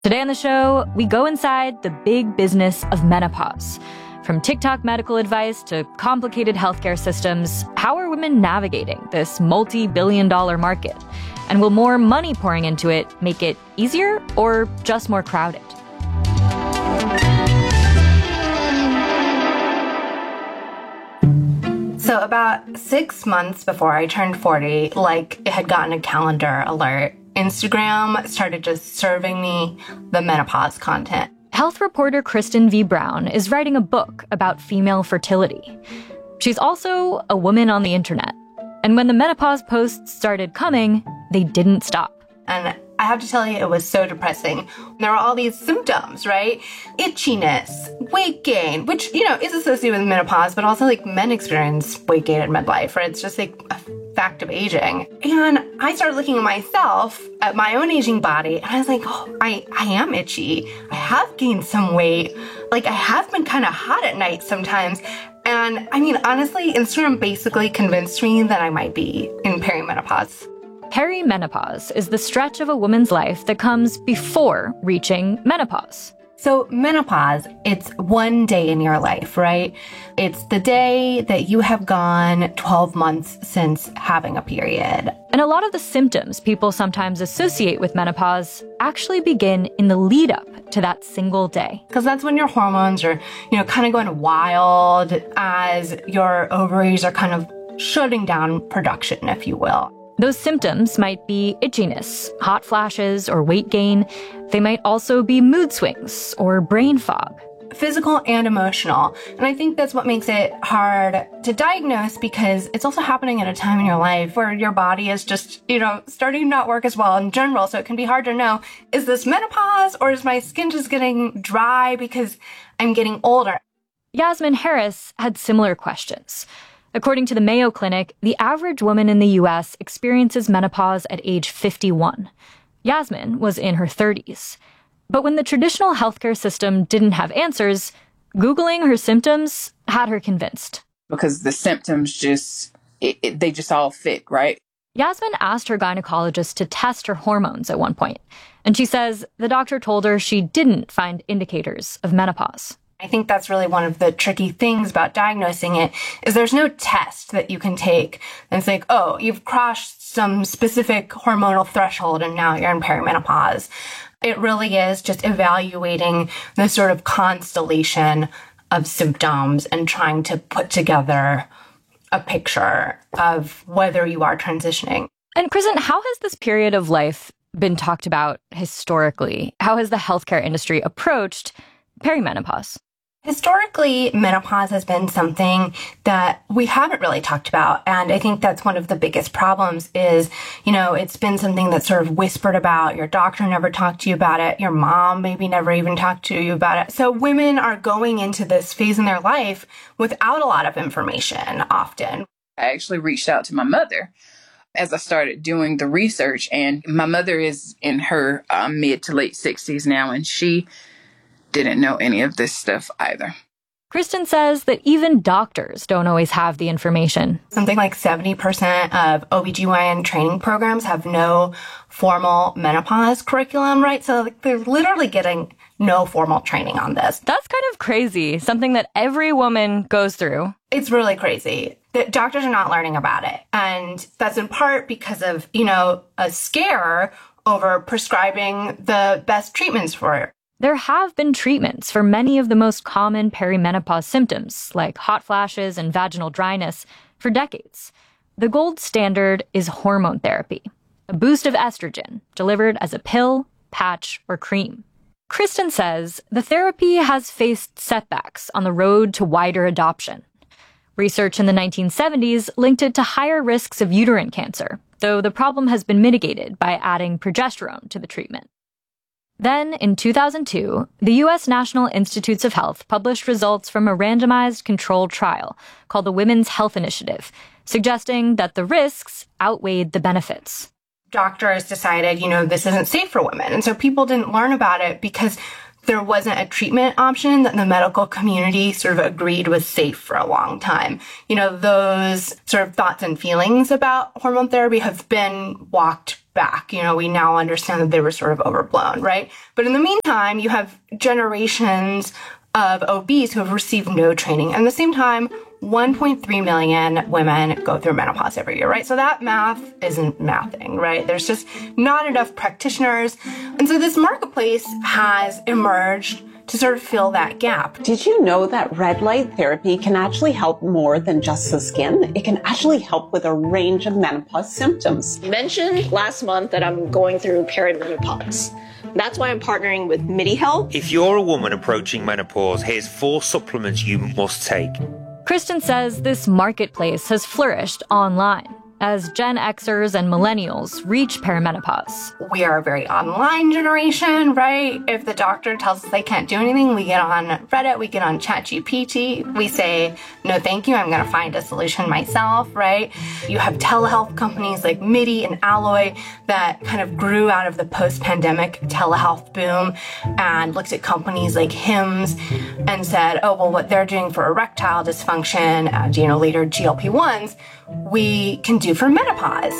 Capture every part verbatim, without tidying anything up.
Today on the show, we go inside the big business of menopause. From TikTok medical advice to complicated healthcare systems, how are women navigating this multi-billion dollar market? And will more money pouring into it make it easier or just more crowded? So about six months before I turned forty, like it had gotten a calendar alert, Instagram started just serving me the menopause content. Health reporter Kristen V. Brown is writing a book about female fertility. She's also a woman on the internet. And when the menopause posts started coming, they didn't stop. And I have to tell you, it was so depressing. There were all these symptoms, right? Itchiness, weight gain, which, you know, is associated with menopause, but also like men experience weight gain at midlife, right? It's just like a fact of aging. And I started looking at myself, at my own aging body, and I was like, oh, I, I am itchy. I have gained some weight. Like, I have been kind of hot at night sometimes. And I mean, honestly, Instagram basically convinced me that I might be in perimenopause. Perimenopause is the stretch of a woman's life that comes before reaching menopause. So menopause, it's one day in your life, right? It's the day that you have gone twelve months since having a period. And a lot of the symptoms people sometimes associate with menopause actually begin in the lead up to that single day. Because that's when your hormones are, you know, kind of going wild as your ovaries are kind of shutting down production, if you will. Those symptoms might be itchiness, hot flashes, or weight gain. They might also be mood swings or brain fog. Physical and emotional. And I think that's what makes it hard to diagnose, because it's also happening at a time in your life where your body is just, you know, starting to not work as well in general. So it can be hard to know, is this menopause or is my skin just getting dry because I'm getting older? Yasmin Harris had similar questions. According to the Mayo Clinic, the average woman in the U S experiences menopause at age fifty-one. Yasmin was in her thirties. But when the traditional healthcare system didn't have answers, Googling her symptoms had her convinced. Because the symptoms just, it, it, they just all fit, right? Yasmin asked her gynecologist to test her hormones at one point, and she says the doctor told her she didn't find indicators of menopause. I think that's really one of the tricky things about diagnosing it, is there's no test that you can take and it's like, oh, you've crossed some specific hormonal threshold and now you're in perimenopause. It really is just evaluating the sort of constellation of symptoms and trying to put together a picture of whether you are transitioning. And Kristen, how has this period of life been talked about historically? How has the healthcare industry approached perimenopause? Historically, menopause has been something that we haven't really talked about. And I think that's one of the biggest problems is, you know, it's been something that's sort of whispered about. Your doctor never talked to you about it. Your mom maybe never even talked to you about it. So women are going into this phase in their life without a lot of information often. I actually reached out to my mother as I started doing the research. And my mother is in her uh, mid to late sixties now, and she didn't know any of this stuff either. Kristen says that even doctors don't always have the information. Something like seventy percent of O B G Y N training programs have no formal menopause curriculum, right? So like, they're literally getting no formal training on this. That's kind of crazy. Something that every woman goes through. It's really crazy. The doctors are not learning about it. And that's in part because of, you know, a scare over prescribing the best treatments for it. There have been treatments for many of the most common perimenopause symptoms, like hot flashes and vaginal dryness, for decades. The gold standard is hormone therapy, a boost of estrogen delivered as a pill, patch, or cream. Kristen says the therapy has faced setbacks on the road to wider adoption. Research in the nineteen seventies linked it to higher risks of uterine cancer, though the problem has been mitigated by adding progesterone to the treatment. Then, in two thousand two, the U S National Institutes of Health published results from a randomized controlled trial called the Women's Health Initiative, suggesting that the risks outweighed the benefits. Doctors decided, you know, this isn't safe for women. And so people didn't learn about it because there wasn't a treatment option that the medical community sort of agreed was safe for a long time. You know, those sort of thoughts and feelings about hormone therapy have been walked back. You know, we now understand that they were sort of overblown, right? But in the meantime, you have generations of O Bs who have received no training. And at the same time, one point three million women go through menopause every year, right? So that math isn't mathing, right? There's just not enough practitioners. And so this marketplace has emerged to sort of fill that gap. Did you know that red light therapy can actually help more than just the skin? It can actually help with a range of menopause symptoms. I mentioned last month that I'm going through perimenopause. That's why I'm partnering with MIDI Health. If you're a woman approaching menopause, here's four supplements you must take. Kristen says this marketplace has flourished online as Gen Xers and millennials reach perimenopause. We are a very online generation, right? If the doctor tells us they can't do anything, we get on Reddit, we get on ChatGPT, we say, no thank you, I'm gonna find a solution myself, right? You have telehealth companies like MIDI and Alloy that kind of grew out of the post-pandemic telehealth boom and looked at companies like Hims and said, oh, well, what they're doing for erectile dysfunction and, you know, later G L P ones, we can do for menopause.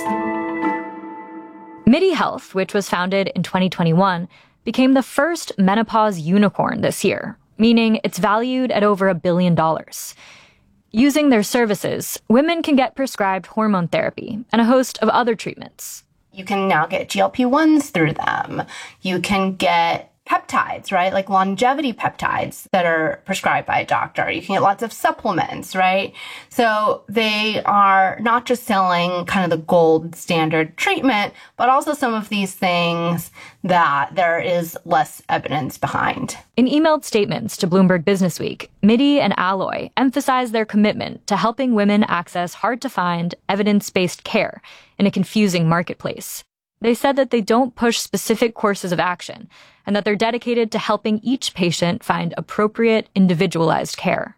MIDI Health, which was founded in twenty twenty-one, became the first menopause unicorn this year, meaning it's valued at over a billion dollars. Using their services, women can get prescribed hormone therapy and a host of other treatments. You can now get G L P ones through them. You can get peptides, right? Like longevity peptides that are prescribed by a doctor. You can get lots of supplements, right? So they are not just selling kind of the gold standard treatment, but also some of these things that there is less evidence behind. In emailed statements to Bloomberg Businessweek, MIDI and Alloy emphasize their commitment to helping women access hard-to-find, evidence-based care in a confusing marketplace. They said that they don't push specific courses of action and that they're dedicated to helping each patient find appropriate, individualized care.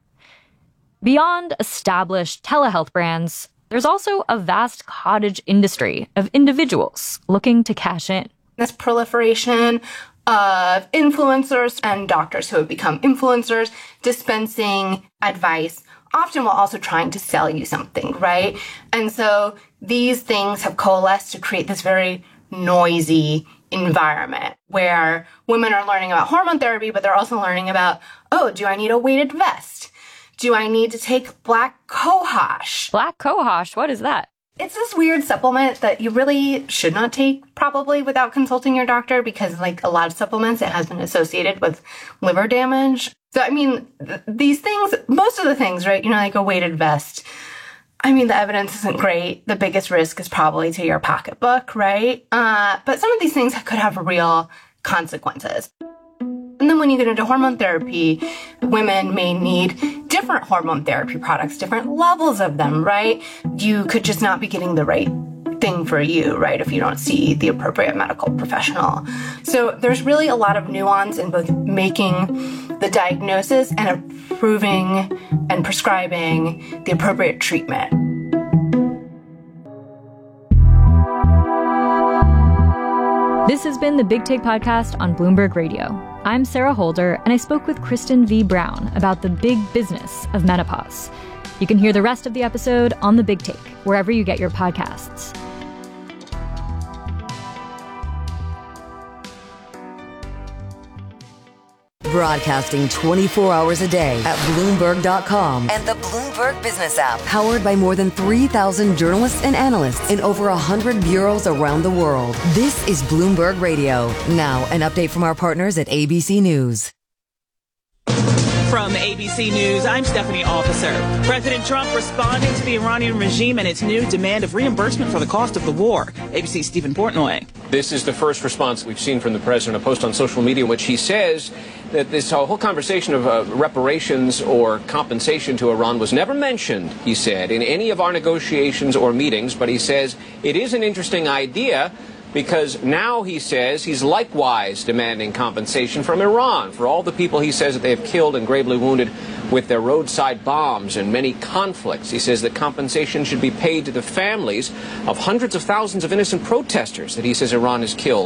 Beyond established telehealth brands, there's also a vast cottage industry of individuals looking to cash in. This proliferation of influencers and doctors who have become influencers, dispensing advice, often while also trying to sell you something, right? And so these things have coalesced to create this very noisy environment where women are learning about hormone therapy, but they're also learning about, oh, do I need a weighted vest? Do I need to take black cohosh? Black cohosh, what is that? It's this weird supplement that you really should not take probably without consulting your doctor because like a lot of supplements, it has been associated with liver damage. So, I mean, th- these things, most of the things, right? You know, like a weighted vest. I mean, the evidence isn't great. The biggest risk is probably to your pocketbook, right? Uh, but some of these things could have real consequences. And then when you get into hormone therapy, women may need different hormone therapy products, different levels of them, right? You could just not be getting the right thing for you, right, if you don't see the appropriate medical professional. So there's really a lot of nuance in both making the diagnosis and approving and prescribing the appropriate treatment. This has been the Big Take Podcast on Bloomberg Radio. I'm Sarah Holder, and I spoke with Kristen V. Brown about the big business of menopause. You can hear the rest of the episode on The Big Take, wherever you get your podcasts. Broadcasting twenty-four hours a day at Bloomberg dot com and the Bloomberg Business app. Powered by more than three thousand journalists and analysts in over one hundred bureaus around the world. This is Bloomberg Radio. Now, an update from our partners at A B C News. From A B C News, I'm Stephanie Officer. President Trump responding to the Iranian regime and its new demand of reimbursement for the cost of the war. A B C's Stephen Portnoy. This is the first response we've seen from the president, a post on social media in which he says that this whole conversation of uh, reparations or compensation to Iran was never mentioned, he said, in any of our negotiations or meetings. But he says it is an interesting idea because now, he says, he's likewise demanding compensation from Iran for all the people he says that they have killed and gravely wounded with their roadside bombs and many conflicts. He says that compensation should be paid to the families of hundreds of thousands of innocent protesters that he says Iran has killed.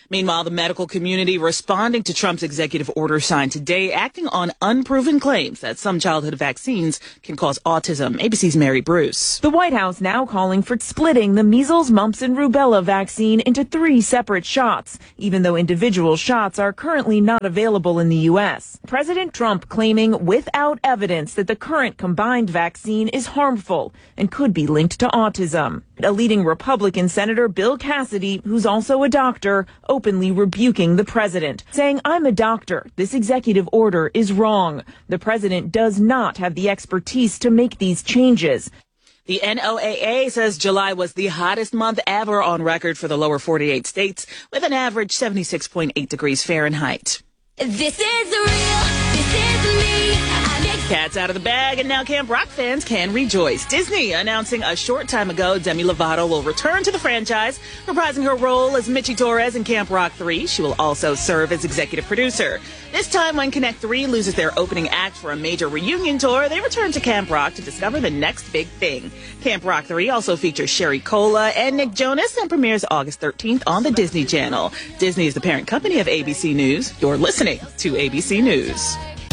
Meanwhile, the medical community responding to Trump's executive order signed today, acting on unproven claims that some childhood vaccines can cause autism. A B C's Mary Bruce. The White House now calling for splitting the measles, mumps, and rubella vaccine into three separate shots, even though individual shots are currently not available in the U S. President Trump claiming without evidence that the current combined vaccine is harmful and could be linked to autism. A leading Republican Senator Bill Cassidy, who's also a doctor, openly rebuking the president, saying, "I'm a doctor. This executive order is wrong. The president does not have the expertise to make these changes." The N O A A says July was the hottest month ever on record for the lower forty-eight states, with an average seventy-six point eight degrees Fahrenheit. This is real. This is me. I make Cat's out of the bag, and now Camp Rock fans can rejoice. Disney announcing a short time ago Demi Lovato will return to the franchise, reprising her role as Mitchie Torres in Camp Rock three. She will also serve as executive producer. This time, when Connect three loses their opening act for a major reunion tour, they return to Camp Rock to discover the next big thing. Camp Rock three also features Sherry Cola and Nick Jonas and premieres August thirteenth on the Disney Channel. Disney is the parent company of A B C News. You're listening to A B C News.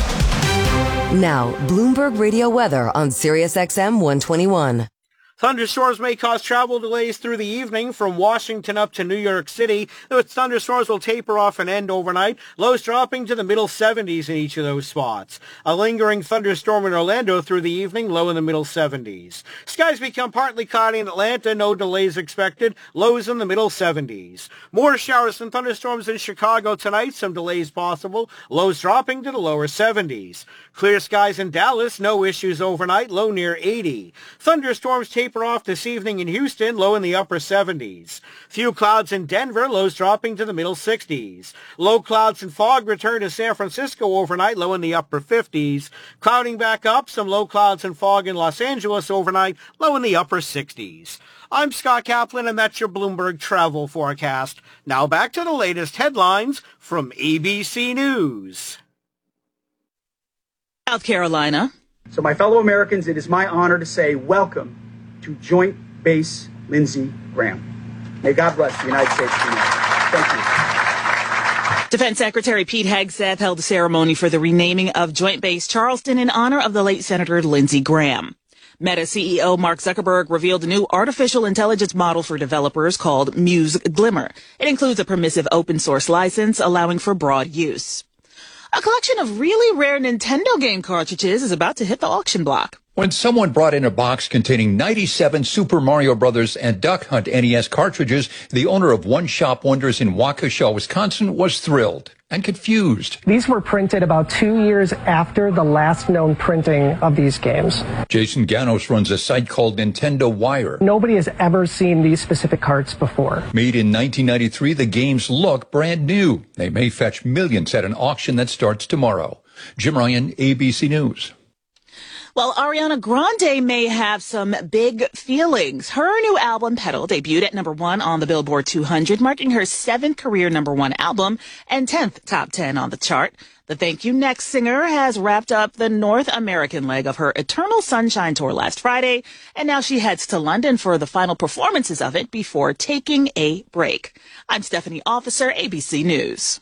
Now, Bloomberg Radio weather on Sirius X M one twenty-one. Thunderstorms may cause travel delays through the evening from Washington up to New York City. Those thunderstorms will taper off and end overnight, lows dropping to the middle seventies in each of those spots. A lingering thunderstorm in Orlando through the evening, low in the middle seventies. Skies become partly cloudy in Atlanta, no delays expected, lows in the middle seventies. More showers and thunderstorms in Chicago tonight, some delays possible, lows dropping to the lower seventies. Clear skies in Dallas, no issues overnight, low near eighty. Thunderstorms taper off this evening in Houston, low in the upper seventies. Few clouds in Denver, lows dropping to the middle sixties. Low clouds and fog return to San Francisco overnight, low in the upper fifties. Clouding back up, some low clouds and fog in Los Angeles overnight, low in the upper sixties. I'm Scott Kaplan, and that's your Bloomberg travel forecast. Now back to the latest headlines from A B C News. South Carolina. So my fellow Americans, it is my honor to say welcome to Joint Base Lindsey Graham. May God bless the United States of America. Thank you. Defense Secretary Pete Hegseth held a ceremony for the renaming of Joint Base Charleston in honor of the late Senator Lindsey Graham. Meta C E O Mark Zuckerberg revealed a new artificial intelligence model for developers called Muse Glimmer. It includes a permissive open source license allowing for broad use. A collection of really rare Nintendo game cartridges is about to hit the auction block. When someone brought in a box containing ninety-seven Super Mario Brothers and Duck Hunt N E S cartridges, the owner of One Shop Wonders in Waukesha, Wisconsin, was thrilled and confused. These were printed about two years after the last known printing of these games. Jason Ganos runs a site called Nintendo Wire. Nobody has ever seen these specific carts before. Made in nineteen ninety-three, the games look brand new. They may fetch millions at an auction that starts tomorrow. Jim Ryan, A B C News. Well, Ariana Grande may have some big feelings. Her new album, Petal, debuted at number one on the Billboard two hundred, marking her seventh career number one album and tenth top ten on the chart. The Thank You Next singer has wrapped up the North American leg of her Eternal Sunshine tour last Friday, and now she heads to London for the final performances of it before taking a break. I'm Stephanie Officer, A B C News.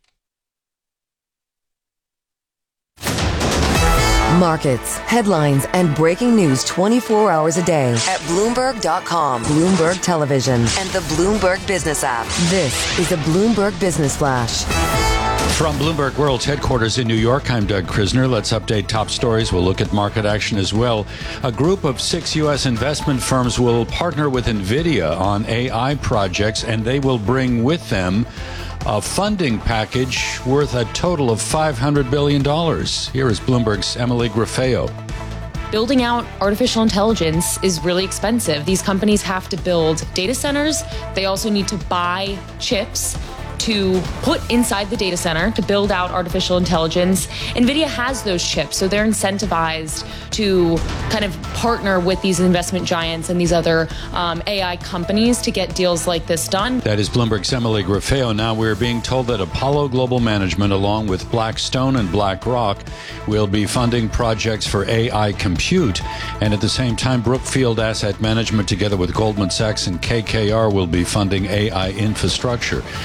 Markets, headlines, and breaking news twenty-four hours a day at Bloomberg dot com, Bloomberg Television, and the Bloomberg Business app. This is the Bloomberg Business Flash. From Bloomberg World's headquarters in New York, I'm Doug Krisner. Let's update top stories. We'll look at market action as well. A group of six U S investment firms will partner with NVIDIA on A I projects, and they will bring with them a funding package worth a total of five hundred billion dollars. Here is Bloomberg's Emily Grafeo. Building out artificial intelligence is really expensive. These companies have to build data centers. They also need to buy chips to put inside the data center to build out artificial intelligence. NVIDIA has those chips, so they're incentivized to kind of partner with these investment giants and these other um, A I companies to get deals like this done. That is Bloomberg's Emily Grafeo. Now we're being told that Apollo Global Management, along with Blackstone and BlackRock, will be funding projects for A I compute. And at the same time, Brookfield Asset Management, together with Goldman Sachs and K K R, will be funding A I infrastructure. Today,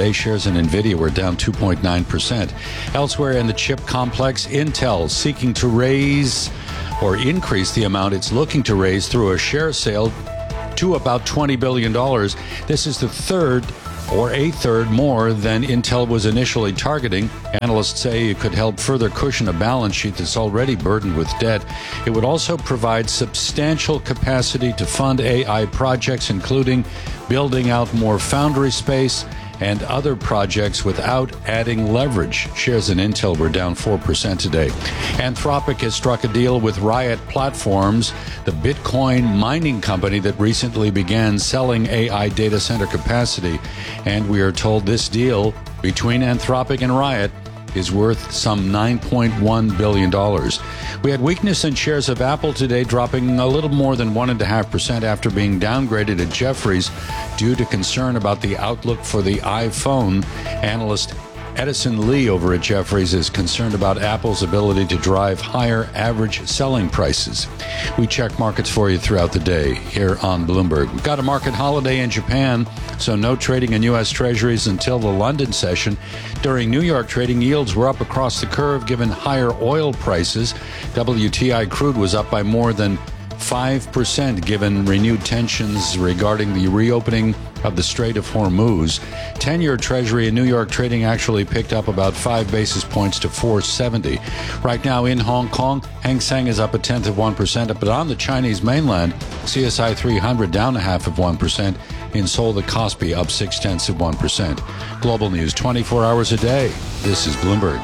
today. Shares in NVIDIA were down two point nine percent. Elsewhere in the chip complex, Intel seeking to raise or increase the amount it's looking to raise through a share sale to about twenty billion dollars. This is the third or a third more than Intel was initially targeting. Analysts say it could help further cushion a balance sheet that's already burdened with debt. It would also provide substantial capacity to fund A I projects, including building out more foundry space and other projects without adding leverage. Shares in Intel were down four percent today. Anthropic has struck a deal with Riot Platforms, the Bitcoin mining company that recently began selling A I data center capacity. And we are told this deal between Anthropic and Riot is worth some nine point one billion dollars. We had weakness in shares of Apple today, dropping a little more than one point five percent after being downgraded at Jefferies due to concern about the outlook for the iPhone. Analyst Edison Lee over at Jefferies is concerned about Apple's ability to drive higher average selling prices. We check markets for you throughout the day here on Bloomberg. We've got a market holiday in Japan, so no trading in U S Treasuries until the London session. During New York trading, yields were up across the curve given higher oil prices. W T I crude was up by more than five percent given renewed tensions regarding the reopening of the Strait of Hormuz. ten-year Treasury in New York trading actually picked up about five basis points to four seventy. Right now in Hong Kong, Hang Seng is up a tenth of one percent, but on the Chinese mainland, C S I three hundred down a half of one percent. In Seoul, the Kospi up six tenths of one percent. Global news twenty-four hours a day. This is Bloomberg.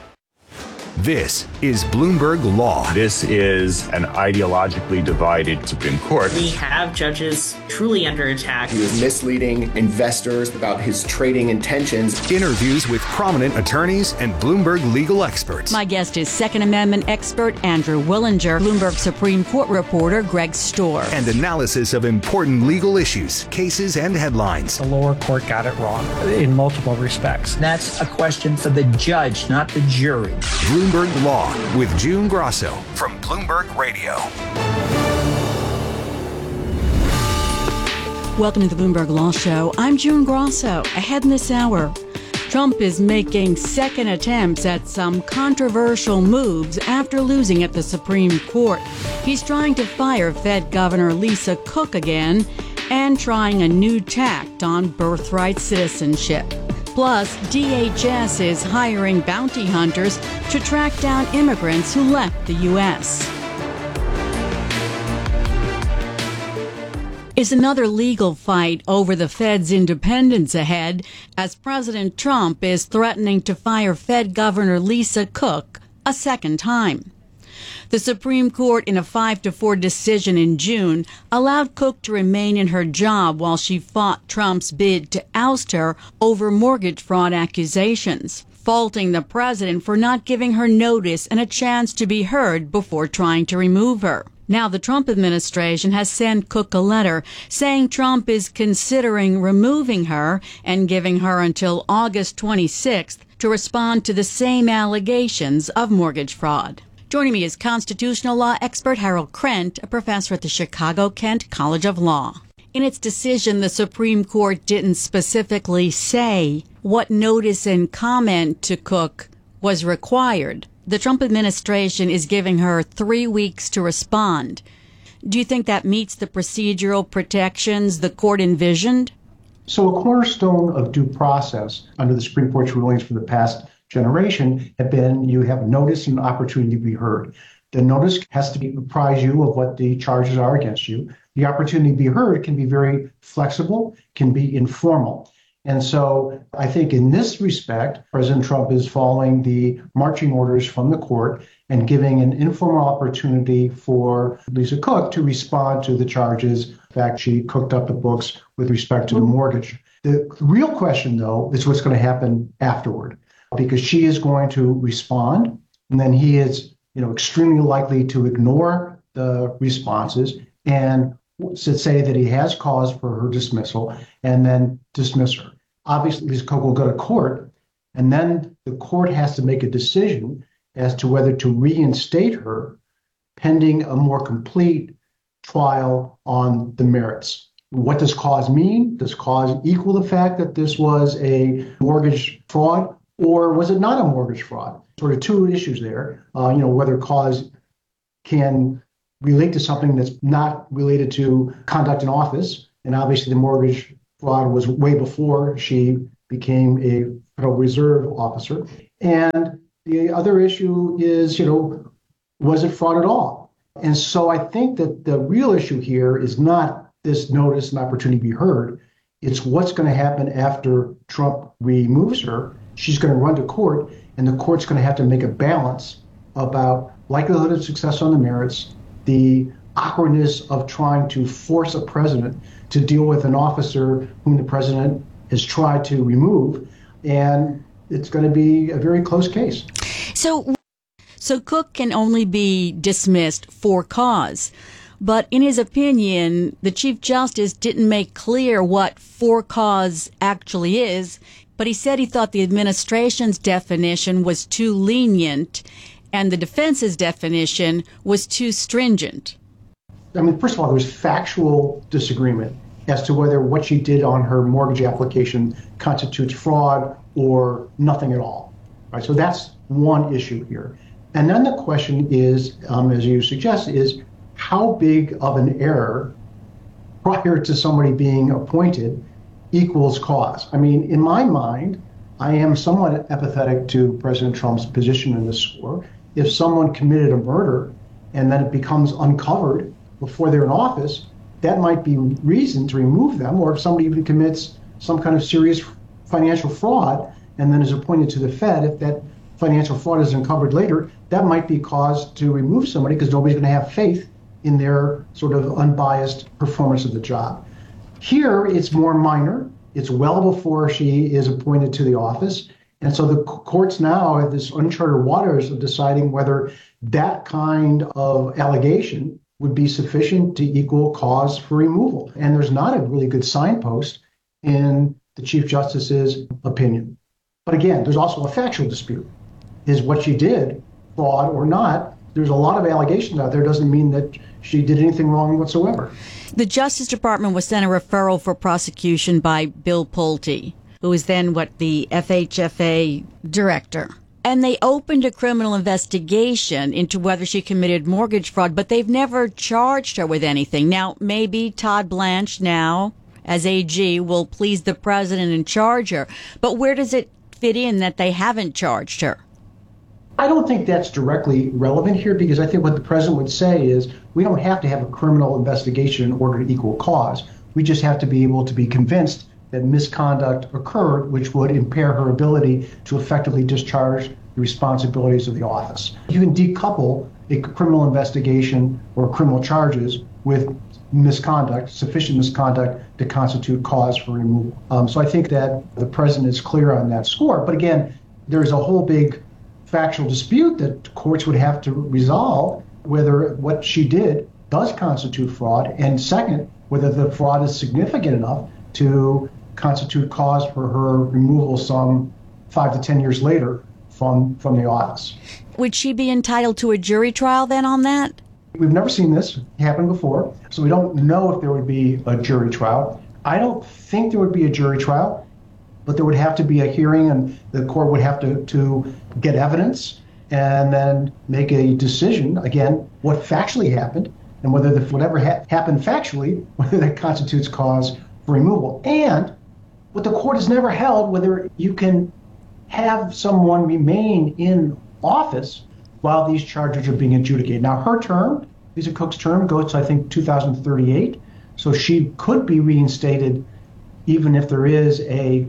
This is Bloomberg Law. This is an ideologically divided Supreme Court. We have judges truly under attack. He was misleading investors about his trading intentions. Interviews with prominent attorneys and Bloomberg legal experts. My guest is Second Amendment expert Andrew Willinger, Bloomberg Supreme Court reporter Greg Storr. And analysis of important legal issues, cases, and headlines. The lower court got it wrong in multiple respects. That's a question for the judge, not the jury. Bloomberg Law with June Grosso from Bloomberg Radio. Welcome to the Bloomberg Law Show. I'm June Grosso. Ahead in this hour, Trump is making second attempts at some controversial moves after losing at the Supreme Court. He's trying to fire Fed Governor Lisa Cook again and trying a new tact on birthright citizenship. Plus, D H S is hiring bounty hunters to track down immigrants who left the U S. Is another legal fight over the Fed's independence ahead as President Trump is threatening to fire Fed Governor Lisa Cook a second time. The Supreme Court, in a five to four decision in June, allowed Cook to remain in her job while she fought Trump's bid to oust her over mortgage fraud accusations, faulting the president for not giving her notice and a chance to be heard before trying to remove her. Now, the Trump administration has sent Cook a letter saying Trump is considering removing her and giving her until August twenty-sixth to respond to the same allegations of mortgage fraud. Joining me is constitutional law expert Harold Krent, a professor at the Chicago-Kent College of Law. In its decision, the Supreme Court didn't specifically say what notice and comment to Cook was required. The Trump administration is giving her three weeks to respond. Do you think that meets the procedural protections the court envisioned? So a cornerstone of due process under the Supreme Court's rulings for the past generation have been you have notice and opportunity to be heard. The notice has to be apprise you of what the charges are against you. The opportunity to be heard can be very flexible, can be informal. And so I think in this respect, President Trump is following the marching orders from the court and giving an informal opportunity for Lisa Cook to respond to the charges. In fact, she cooked up the books with respect to the mortgage. The real question, though, is what's going to happen afterward, because she is going to respond, and then he is, you know, extremely likely to ignore the responses and to say that he has cause for her dismissal and then dismiss her. Obviously, Lisa Cook will go to court, and then the court has to make a decision as to whether to reinstate her pending a more complete trial on the merits. What does cause mean? Does cause equal the fact that this was a mortgage fraud, or was it not a mortgage fraud? Sort of two issues there. Uh, you know, whether cause can relate to something that's not related to conduct in office. And obviously the mortgage fraud was way before she became a Federal Reserve officer. And the other issue is, you know, was it fraud at all? And so I think that the real issue here is not this notice and opportunity to be heard. It's what's going to happen after Trump removes her. She's going to run to court, and the court's going to have to make a balance about likelihood of success on the merits, the awkwardness of trying to force a president to deal with an officer whom the president has tried to remove, and it's going to be a very close case. So, so Cook can only be dismissed for cause. But in his opinion, the Chief Justice didn't make clear what for cause actually is, but he said he thought the administration's definition was too lenient and the defense's definition was too stringent. I mean, first of all, there was factual disagreement as to whether what she did on her mortgage application constitutes fraud or nothing at all. Right? So that's one issue here. And then the question is, um, as you suggest, is how big of an error prior to somebody being appointed equals cause? I mean, in my mind, I am somewhat empathetic to President Trump's position in this war. If someone committed a murder and then it becomes uncovered before they're in office, that might be reason to remove them. Or if somebody even commits some kind of serious financial fraud and then is appointed to the Fed, if that financial fraud is uncovered later, that might be cause to remove somebody because nobody's going to have faith in their sort of unbiased performance of the job. Here, it's more minor. It's well before she is appointed to the office. And so the courts now have this uncharted waters of deciding whether that kind of allegation would be sufficient to equal cause for removal. And there's not a really good signpost in the Chief Justice's opinion. But again, there's also a factual dispute. Is what she did fraud or not? There's a lot of allegations out there. Doesn't mean that she did anything wrong whatsoever. The Justice Department was sent a referral for prosecution by Bill Pulte, who was then what the F H F A director. And they opened a criminal investigation into whether she committed mortgage fraud, but they've never charged her with anything. Now, maybe Todd Blanche now, as A G, will please the president and charge her. But where does it fit in that they haven't charged her? I don't think that's directly relevant here because I think what the president would say is we don't have to have a criminal investigation in order to equal cause. We just have to be able to be convinced that misconduct occurred, which would impair her ability to effectively discharge the responsibilities of the office. You can decouple a criminal investigation or criminal charges with misconduct, sufficient misconduct to constitute cause for removal. Um, so I think that the president is clear on that score. But again, there's a whole big factual dispute that courts would have to resolve whether what she did does constitute fraud, and second, whether the fraud is significant enough to constitute cause for her removal some five to ten years later from, from the office. Would she be entitled to a jury trial then on that? We've never seen this happen before, so we don't know if there would be a jury trial. I don't think there would be a jury trial, but there would have to be a hearing and the court would have to, to get evidence and then make a decision, again, what factually happened and whether the, whatever ha- happened factually, whether that constitutes cause for removal. And what the court has never held, whether you can have someone remain in office while these charges are being adjudicated. Now, her term, Lisa Cook's term, goes to, I think, two thousand thirty-eight. So she could be reinstated even if there is a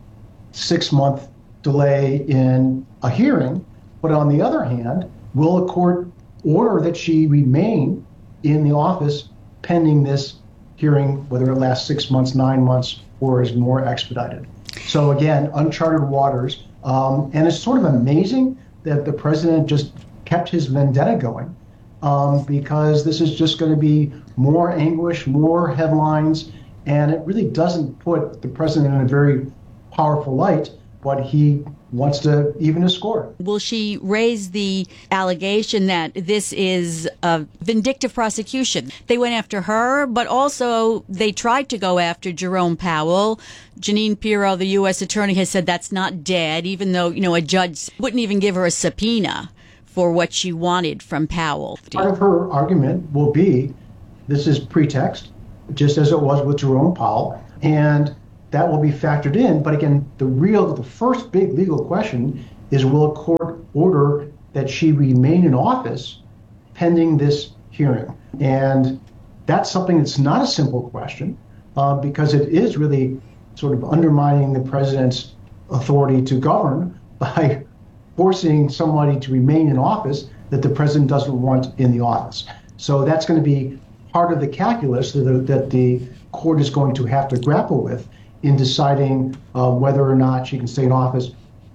six-month delay in a hearing. But on the other hand, will a court order that she remain in the office pending this hearing, whether it lasts six months, nine months, or is more expedited? So again, uncharted waters. Um, and it's sort of amazing that the president just kept his vendetta going um, because this is just going to be more anguish, more headlines, and it really doesn't put the president in a very powerful light but he wants to even his score. Will she raise the allegation that this is a vindictive prosecution? They went after her, but also they tried to go after Jerome Powell. Jeanine Pirro, the U S attorney, has said that's not dead, even though, you know, a judge wouldn't even give her a subpoena for what she wanted from Powell. Part of her argument will be this is pretext, just as it was with Jerome Powell, and that will be factored in. But again, the real, the first big legal question is, will a court order that she remain in office pending this hearing? And that's something that's not a simple question, uh, because it is really sort of undermining the president's authority to govern by forcing somebody to remain in office that the president doesn't want in the office. So that's going to be part of the calculus that the, that the court is going to have to grapple with in deciding uh, whether or not she can stay in office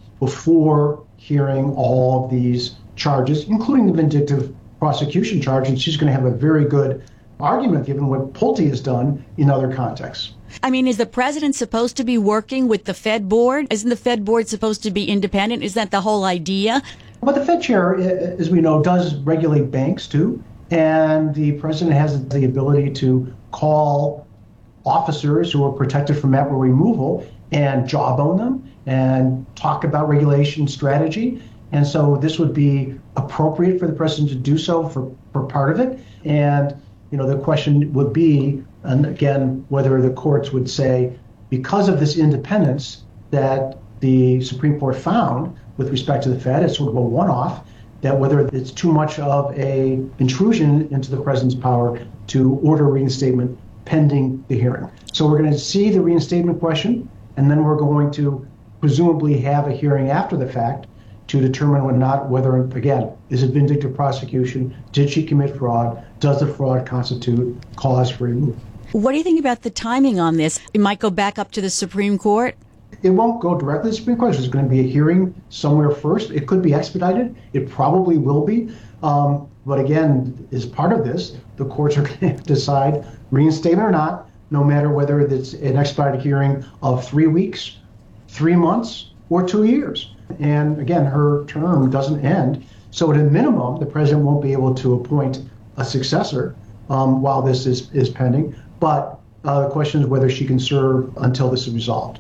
before hearing all of these charges, including the vindictive prosecution charge. And she's going to have a very good argument given what Pulte has done in other contexts. I mean, is the president supposed to be working with the Fed board? Isn't the Fed board supposed to be independent? Is that the whole idea? But the Fed chair, as we know, does regulate banks too. And the president has the ability to call officers who are protected from at-will removal and jawbone them and talk about regulation strategy. And so this would be appropriate for the president to do so for, for part of it. And, you know, the question would be, and again, whether the courts would say, because of this independence that the Supreme Court found with respect to the Fed, it's sort of a one-off, that whether it's too much of a intrusion into the president's power to order reinstatement pending the hearing. So we're going to see the reinstatement question, and then we're going to presumably have a hearing after the fact to determine whether or not, whether, again, is it vindictive prosecution? Did she commit fraud? Does the fraud constitute cause for removal? What do you think about the timing on this? It might go back up to the Supreme Court? It won't go directly to the Supreme Court. There's going to be a hearing somewhere first. It could be expedited. It probably will be. Um, but again, as part of this, the courts are going to decide reinstatement or not, no matter whether it's an expedited hearing of three weeks, three months, or two years. And again, her term doesn't end. So at a minimum, the president won't be able to appoint a successor um, while this is, is pending. But uh, the question is whether she can serve until this is resolved.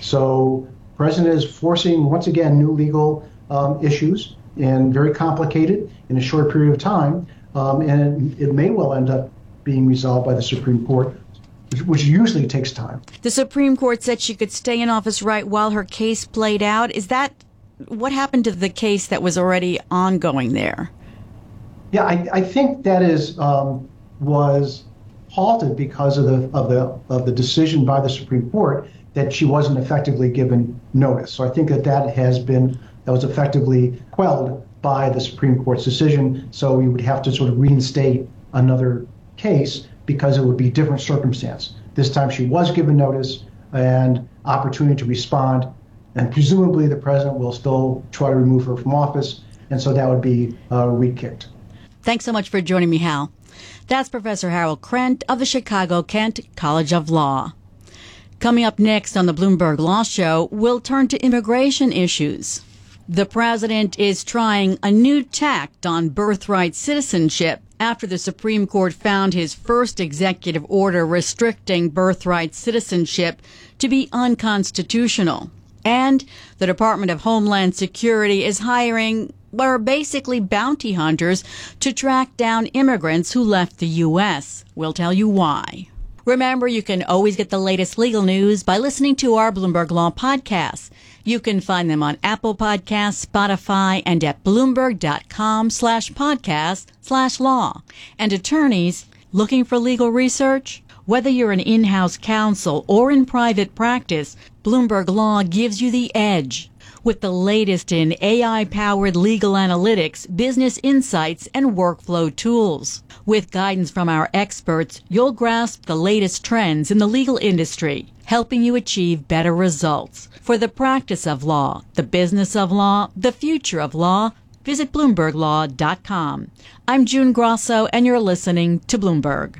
So the president is forcing, once again, new legal um, issues, and very complicated in a short period of time. Um, and it, it may well end up being resolved by the Supreme Court, which usually takes time. The Supreme Court said she could stay in office right while her case played out. Is that what happened to the case that was already ongoing there? Yeah, I, I think that is um, was halted because of the of the of the decision by the Supreme Court that she wasn't effectively given notice. So I think that that has been that was effectively quelled by the Supreme Court's decision. So we would have to sort of reinstate another case because it would be a different circumstance. This time she was given notice and opportunity to respond, and presumably the president will still try to remove her from office, and so that would be uh, re-kicked. Thanks so much for joining me, Hal. That's Professor Harold Krent of the Chicago Kent College of Law. Coming up next on the Bloomberg Law Show, we'll turn to immigration issues. The president is trying a new tact on birthright citizenship after the Supreme Court found his first executive order restricting birthright citizenship to be unconstitutional. And the Department of Homeland Security is hiring what are basically bounty hunters to track down immigrants who left the U S. We'll tell you why. Remember, you can always get the latest legal news by listening to our Bloomberg Law podcasts. You can find them on Apple Podcasts, Spotify, and at Bloomberg.com slash podcast slash law. And attorneys looking for legal research? Whether you're an in-house counsel or in private practice, Bloomberg Law gives you the edge. With the latest in A I-powered legal analytics, business insights, and workflow tools. With guidance from our experts, you'll grasp the latest trends in the legal industry, helping you achieve better results. For the practice of law, the business of law, the future of law, visit Bloomberg Law dot com. I'm June Grosso, and you're listening to Bloomberg.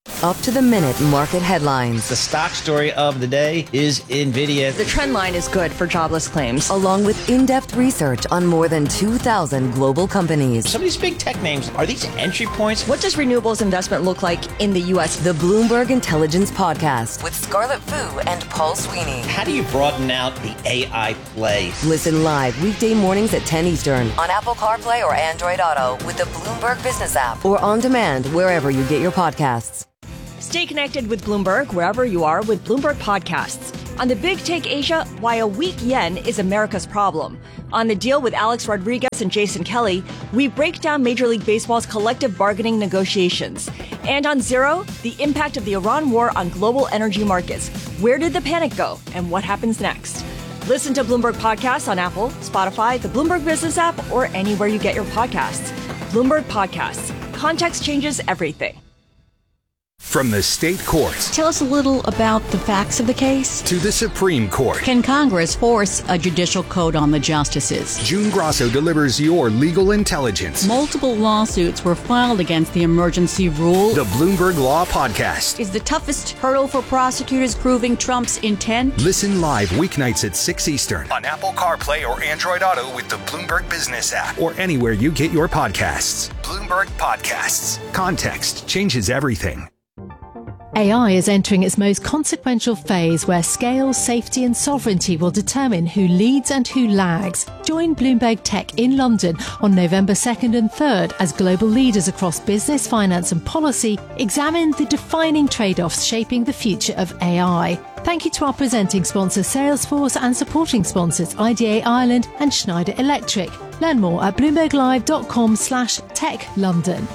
Up-to-the-minute market headlines. The stock story of the day is NVIDIA. The trend line is good for jobless claims. Along with in-depth research on more than two thousand global companies. Some of these big tech names, are these entry points? What does renewables investment look like in the U S? The Bloomberg Intelligence Podcast with Scarlett Fu and Paul Sweeney. How do you broaden out the A I play? Listen live weekday mornings at ten Eastern on Apple CarPlay or Android Auto with the Bloomberg Business app or on demand wherever you get your podcasts. Stay connected with Bloomberg wherever you are with Bloomberg Podcasts. On the Big Take Asia, why a weak yen is America's problem. On The Deal with Alex Rodriguez and Jason Kelly, we break down Major League Baseball's collective bargaining negotiations. And on Zero, the impact of the Iran war on global energy markets. Where did the panic go and what happens next? Listen to Bloomberg Podcasts on Apple, Spotify, the Bloomberg Business app, or anywhere you get your podcasts. Bloomberg Podcasts. Context changes everything. From the state courts. Tell us a little about the facts of the case. To the Supreme Court. Can Congress force a judicial code on the justices? June Grosso delivers your legal intelligence. Multiple lawsuits were filed against the emergency rule. The Bloomberg Law Podcast. Is the toughest hurdle for prosecutors proving Trump's intent? Listen live weeknights at six Eastern on Apple CarPlay or Android Auto with the Bloomberg Business app or anywhere you get your podcasts. Bloomberg Podcasts. Context changes everything. A I is entering its most consequential phase where scale, safety and sovereignty will determine who leads and who lags. Join Bloomberg Tech in London on November second and third as global leaders across business, finance and policy examine the defining trade-offs shaping the future of A I. Thank you to our presenting sponsor Salesforce and supporting sponsors I D A Ireland and Schneider Electric. Learn more at bloomberglive.com slash tech London.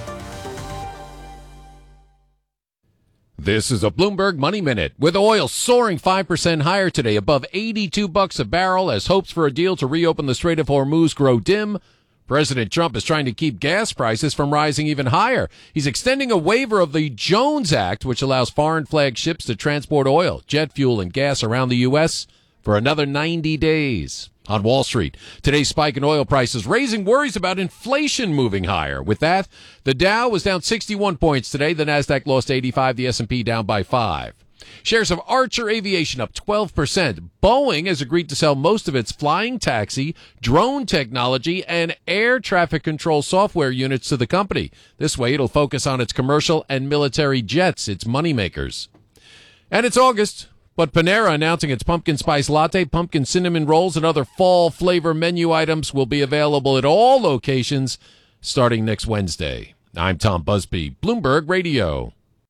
This is a Bloomberg Money Minute. With oil soaring five percent higher today, above eighty-two bucks a barrel, as hopes for a deal to reopen the Strait of Hormuz grow dim, President Trump is trying to keep gas prices from rising even higher. He's extending a waiver of the Jones Act, which allows foreign flag ships to transport oil, jet fuel, and gas around the U S for another ninety days. On Wall Street, today's spike in oil prices raising worries about inflation moving higher. With that, the Dow was down sixty-one points today. The Nasdaq lost eighty-five, the S and P down by five. Shares of Archer Aviation up twelve percent. Boeing has agreed to sell most of its flying taxi, drone technology, and air traffic control software units to the company. This way, it'll focus on its commercial and military jets, its moneymakers. And it's August. But Panera announcing its pumpkin spice latte, pumpkin cinnamon rolls, and other fall flavor menu items will be available at all locations starting next Wednesday. I'm Tom Busby, Bloomberg Radio.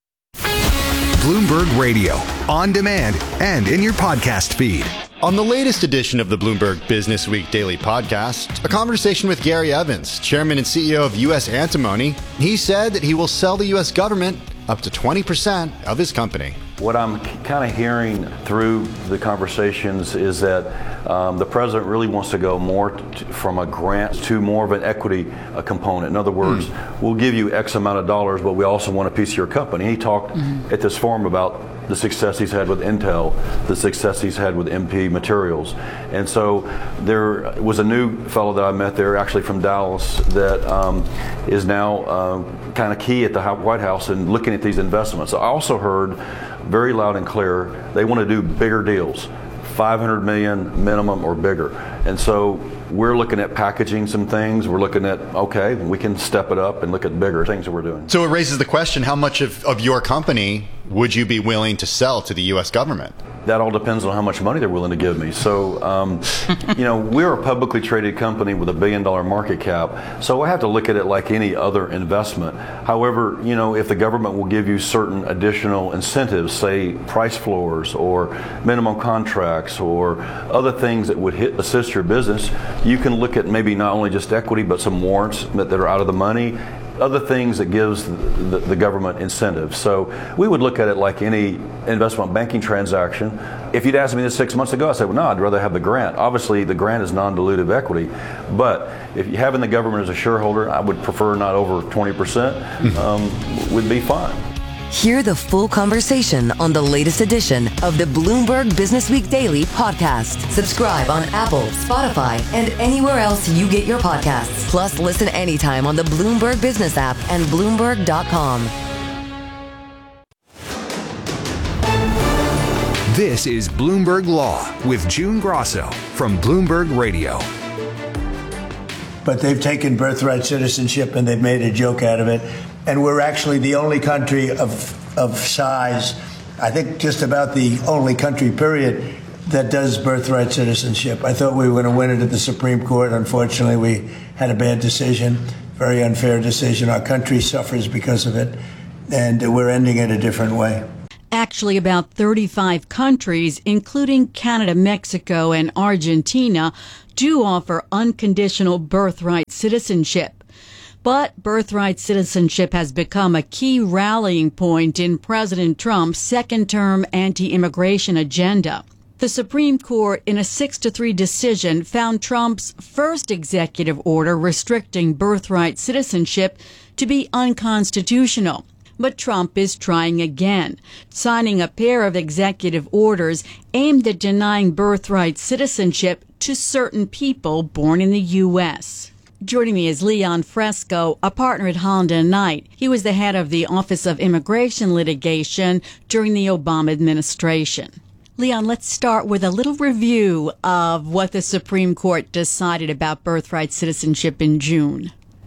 Bloomberg Radio, on demand and in your podcast feed. On the latest edition of the Bloomberg Business Week Daily Podcast, a conversation with Gary Evans, chairman and C E O of U S Antimony. He said that he will sell the U S government up to twenty percent of his company. What I'm kind of hearing through the conversations is that um, the president really wants to go more t- from a grant to more of an equity uh, component. In other words, mm. we'll give you X amount of dollars, but we also want a piece of your company. He talked mm-hmm. at this forum about the success he's had with Intel, the success he's had with M P Materials. And so there was a new fellow that I met there, actually from Dallas, that um, is now uh, kind of key at the White House in looking at these investments. I also heard very loud and clear, they want to do bigger deals, five hundred million minimum or bigger. And so we're looking at packaging some things. We're looking at, okay, we can step it up and look at bigger things that we're doing. So it raises the question, how much of, of your company would you be willing to sell to the U S government? That all depends on how much money they're willing to give me. So, um, you know, we're a publicly traded company with a billion dollar market cap. So I have to look at it like any other investment. However, you know, if the government will give you certain additional incentives, say price floors or minimum contracts or other things that would hit, assist your business, you can look at maybe not only just equity, but some warrants that, that are out of the money. Other things that gives the, the, the government incentives. So we would look at it like any investment banking transaction. If you'd asked me this six months ago, I said, well, no, I'd rather have the grant. Obviously, the grant is non-dilutive equity. But if you having the government as a shareholder, I would prefer not over twenty percent, um, would be fine. Hear the full conversation on the latest edition of the Bloomberg Business Week Daily Podcast. Subscribe on Apple, Spotify, and anywhere else you get your podcasts. Plus, listen anytime on the Bloomberg Business app and Bloomberg dot com. This is Bloomberg Law with June Grosso from Bloomberg Radio. But they've taken birthright citizenship and they've made a joke out of it. And we're actually the only country of of size, I think just about the only country, period, that does birthright citizenship. I thought we were going to win it at the Supreme Court. Unfortunately, we had a bad decision, very unfair decision. Our country suffers because of it, and we're ending it a different way. Actually, about thirty-five countries, including Canada, Mexico, and Argentina, do offer unconditional birthright citizenship. But birthright citizenship has become a key rallying point in President Trump's second-term anti-immigration agenda. The Supreme Court, in a six to three decision, found Trump's first executive order restricting birthright citizenship to be unconstitutional. But Trump is trying again, signing a pair of executive orders aimed at denying birthright citizenship to certain people born in the U S. Joining me is Leon Fresco, a partner at Holland and Knight. He was the head of the Office of Immigration Litigation during the Obama administration. Leon, let's start with a little review of what the Supreme Court decided about birthright citizenship in June.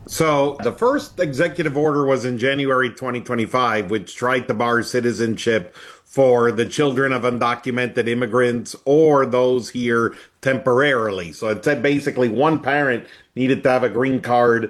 So the first executive order was in January twenty twenty-five, which tried to bar citizenship for the children of undocumented immigrants or those here temporarily. So it said basically one parent needed to have a green card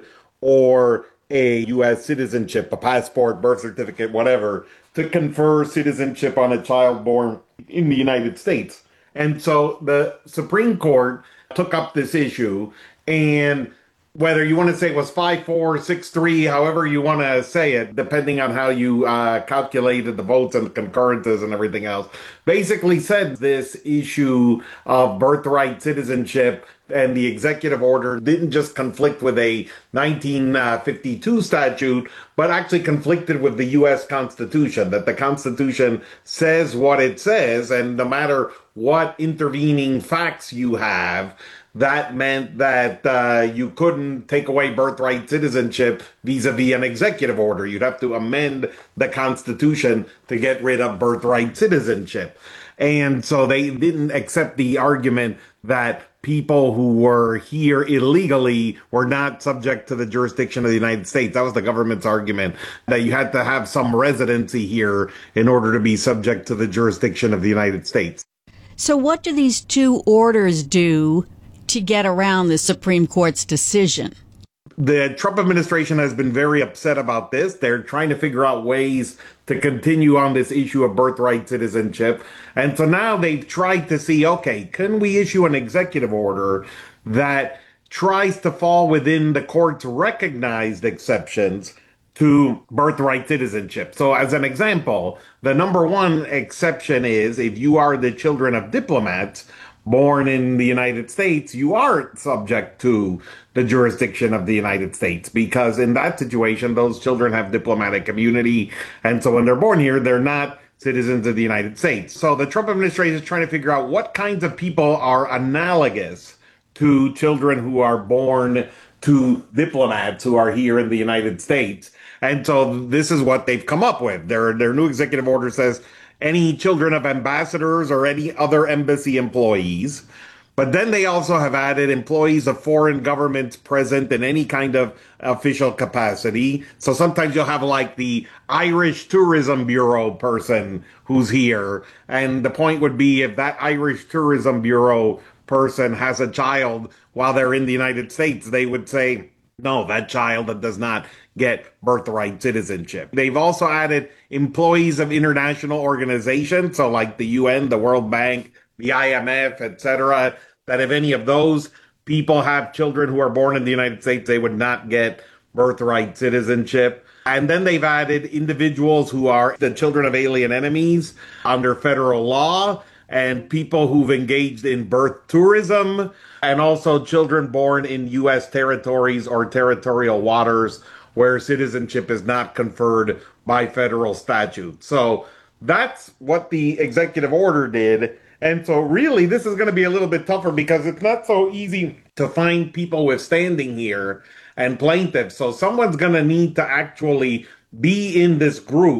or a U S citizenship, a passport, birth certificate, whatever, to confer citizenship on a child born in the United States. And so the Supreme Court took up this issue, and whether you want to say it was five four, six three, however you want to say it, depending on how you uh, calculated the votes and the concurrences and everything else, basically said this issue of birthright citizenship and the executive order didn't just conflict with a nineteen fifty-two statute, but actually conflicted with the U S Constitution, that the Constitution says what it says, and no matter what intervening facts you have, that meant that uh, you couldn't take away birthright citizenship vis-a-vis an executive order. You'd have to amend the Constitution to get rid of birthright citizenship. And so they didn't accept the argument that people who were here illegally were not subject to the jurisdiction of the United States. That was the government's argument, that you had to have some residency here in order to be subject to the jurisdiction of the United States. So what do these two orders do to get around the Supreme Court's decision? The Trump administration has been very upset about this. They're trying to figure out ways to continue on this issue of birthright citizenship. And so now they've tried to see, okay, can we issue an executive order that tries to fall within the court's recognized exceptions to birthright citizenship? So as an example, the number one exception is if you are the children of diplomats born in the United States, you are subject to the jurisdiction of the United States, because in that situation, those children have diplomatic immunity. And so when they're born here, they're not citizens of the United States. So the Trump administration is trying to figure out what kinds of people are analogous to children who are born to diplomats who are here in the United States. And so this is what they've come up with. Their, their new executive order says any children of ambassadors or any other embassy employees. But then they also have added employees of foreign governments present in any kind of official capacity. So sometimes you'll have like the Irish Tourism Bureau person who's here. And the point would be if that Irish Tourism Bureau person has a child while they're in the United States, they would say, no, that child that does not get birthright citizenship. They've also added employees of international organizations, so like the U N, the World Bank, the I M F, et cetera, that if any of those people have children who are born in the United States, they would not get birthright citizenship. And then they've added individuals who are the children of alien enemies under federal law, and people who've engaged in birth tourism, and also children born in U S territories or territorial waters where citizenship is not conferred by federal statute. So that's what the executive order did. And so really, this is going to be a little bit tougher because it's not so easy to find people with standing here and plaintiffs. So someone's going to need to actually be in this group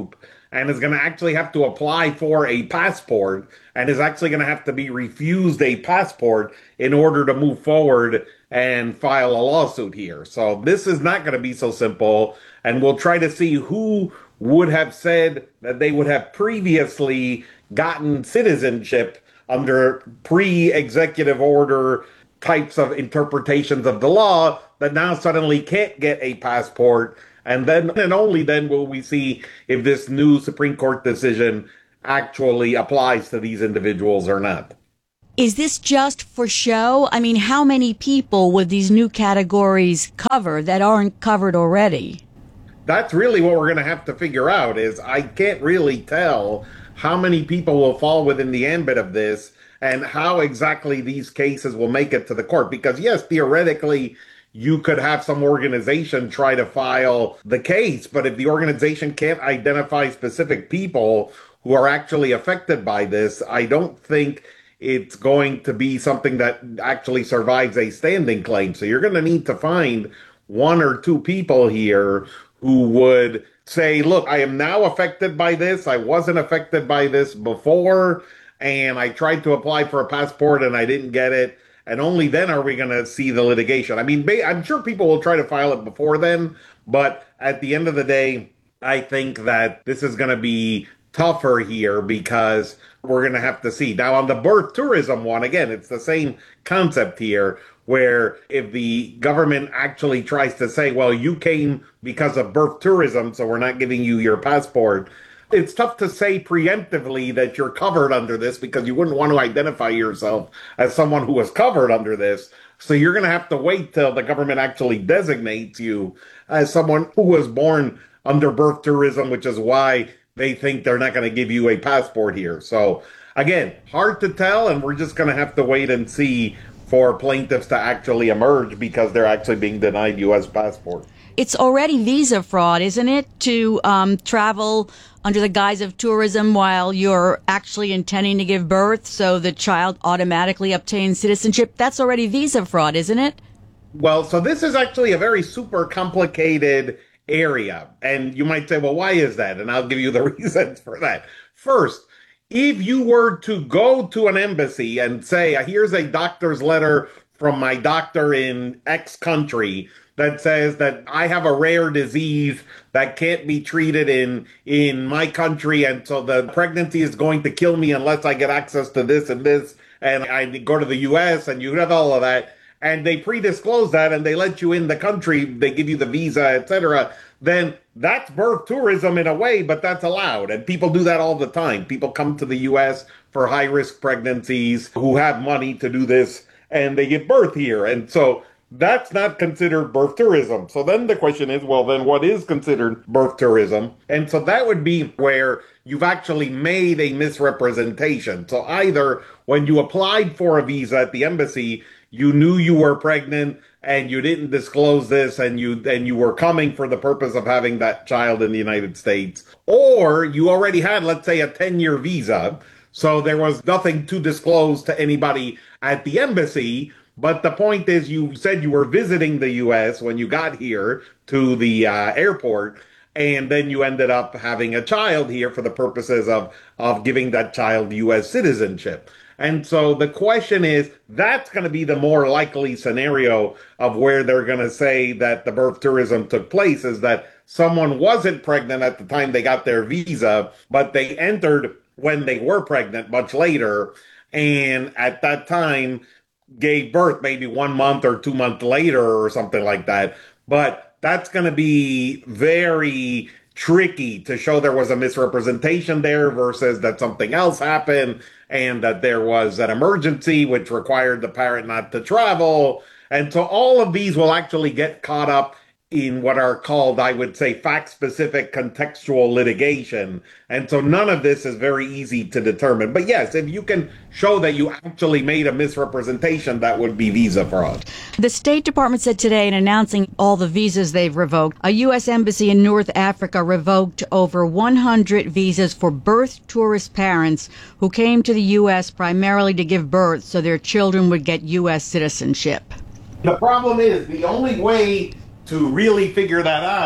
and is going to actually have to apply for a passport and is actually going to have to be refused a passport in order to move forward and file a lawsuit here. So this is not going to be so simple, and we'll try to see who would have said that they would have previously gotten citizenship under pre-executive order types of interpretations of the law that now suddenly can't get a passport. And then and only then will we see if this new Supreme Court decision actually applies to these individuals or not. Is this just for show? I mean, how many people would these new categories cover that aren't covered already? That's really what we're going to have to figure out. Is I can't really tell how many people will fall within the ambit of this and how exactly these cases will make it to the court. Because yes, theoretically, you could have some organization try to file the case, but if the organization can't identify specific people who are actually affected by this, I don't think it's going to be something that actually survives a standing claim. So you're going to need to find one or two people here who would say, look, I am now affected by this. I wasn't affected by this before, and I tried to apply for a passport and I didn't get it. And only then are we going to see the litigation. I mean, I'm sure people will try to file it before then, but at the end of the day, I think that this is going to be tougher here because we're going to have to see. Now, on the birth tourism one, again, it's the same concept here, where if the government actually tries to say, well, you came because of birth tourism, so we're not giving you your passport, it's tough to say preemptively that you're covered under this because you wouldn't want to identify yourself as someone who was covered under this. So you're going to have to wait till the government actually designates you as someone who was born under birth tourism, which is why they think they're not going to give you a passport here. So again, hard to tell, and we're just going to have to wait and see for plaintiffs to actually emerge because they're actually being denied U S passports. It's already visa fraud, isn't it, to um, travel under the guise of tourism while you're actually intending to give birth so the child automatically obtains citizenship? That's already visa fraud, isn't it? Well, so this is actually a very super complicated area. And you might say, well, why is that? And I'll give you the reasons for that. First, if you were to go to an embassy and say, here's a doctor's letter from my doctor in X country that says that I have a rare disease that can't be treated in in my country, and so the pregnancy is going to kill me unless I get access to this and this, and I go to the U S and you have all of that, and they pre-disclose that and they let you in the country, they give you the visa, et cetera, then that's birth tourism in a way, but that's allowed. And people do that all the time. People come to the U S for high-risk pregnancies who have money to do this, and they give birth here. And so that's not considered birth tourism. So then the question is, well, then what is considered birth tourism? And so that would be where you've actually made a misrepresentation. So either when you applied for a visa at the embassy, you knew you were pregnant and you didn't disclose this, and you and you were coming for the purpose of having that child in the United States, or you already had, let's say, a ten-year visa, so there was nothing to disclose to anybody at the embassy. But the point is, you said you were visiting the U S when you got here to the uh, airport, and then you ended up having a child here for the purposes of, of giving that child U S citizenship. And so the question is, that's going to be the more likely scenario of where they're going to say that the birth tourism took place, is that someone wasn't pregnant at the time they got their visa, but they entered when they were pregnant much later, and at that time gave birth maybe one month or two months later or something like that. But that's going to be very tricky to show there was a misrepresentation there versus that something else happened and that there was an emergency which required the parent not to travel. And so all of these will actually get caught up in what are called, I would say, fact-specific contextual litigation. And so none of this is very easy to determine. But yes, if you can show that you actually made a misrepresentation, that would be visa fraud. The State Department said today in announcing all the visas they've revoked, a U S embassy in North Africa revoked over one hundred visas for birth tourist parents who came to the U S primarily to give birth so their children would get U S citizenship. The problem is, the only way to really figure that out